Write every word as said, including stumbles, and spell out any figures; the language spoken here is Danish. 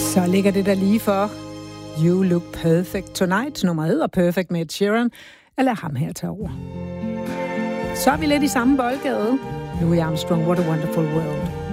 Så ligger det der lige for You Look Perfect Tonight. Nummeret hedder Perfect med Ed Sheeran. Eller ham her tage over. Så er vi lidt i samme boldgade. Louis Armstrong, What a Wonderful World.